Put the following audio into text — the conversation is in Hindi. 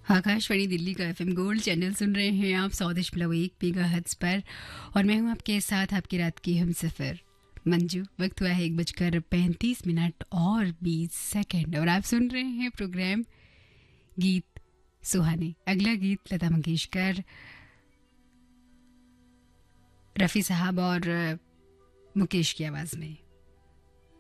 आकाशवाणी दिल्ली का एफएम गोल्ड चैनल सुन रहे हैं आप 100.1 मेगाहर्ट्ज पर और मैं हूं आपके साथ आपकी रात की हमसफर मंजू। वक्त हुआ है 1:35 और 20 सेकंड और आप सुन रहे हैं प्रोग्राम गीत सुहाने। अगला गीत लता मंगेशकर, रफ़ी साहब और मुकेश की आवाज़ में।